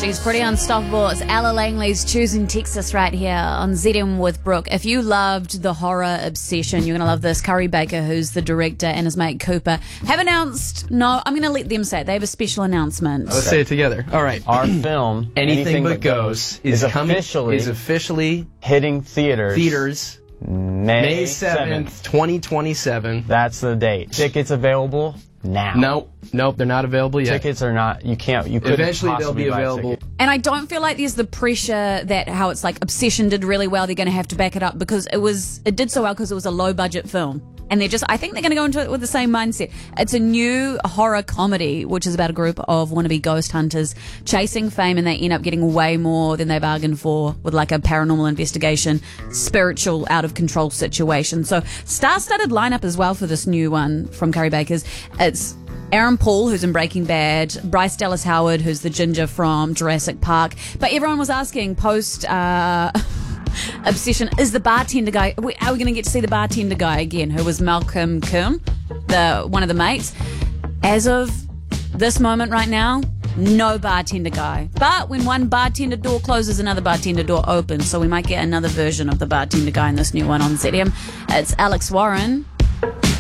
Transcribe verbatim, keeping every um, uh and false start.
She's pretty unstoppable. It's Ella Langley's Choosing Texas right here on Z M with Brooke. If you loved the horror obsession, you're going to love this. Curry Baker, who's the director, and his mate Cooper have announced, no, I'm going to let them say it. They have a special announcement. Let's say it together. All right. Our film, Anything, Anything But, But Goes, is is, coming, officially, is officially hitting theaters. theaters May seventh, twenty twenty-seven. That's the date. Tickets available now. Nope. Nope, they're not available yet. Tickets are not, you can't, you couldn't Eventually they'll possibly be buy a available. ticket. And I don't feel like there's the pressure that how it's like Obsession did really well. They're going to have to back it up because it was, it did so well because it was a low budget film. And they're just, I think they're going to go into it with the same mindset. It's a new horror comedy, which is about a group of wannabe ghost hunters chasing fame, and they end up getting way more than they bargained for with like a paranormal investigation, spiritual, out of control situation. So star-studded lineup as well for this new one from Curry Baker's. It's Aaron Paul, who's in Breaking Bad, Bryce Dallas Howard, who's the ginger from Jurassic Park. But everyone was asking post uh, Obsession, is the bartender guy, are we, we going to get to see the bartender guy again, who was Malcolm Kuhn, the one of the mates? As of this moment right now, no bartender guy. But when one bartender door closes, another bartender door opens. So we might get another version of the bartender guy in this new one on Z M. It's Alex Warren.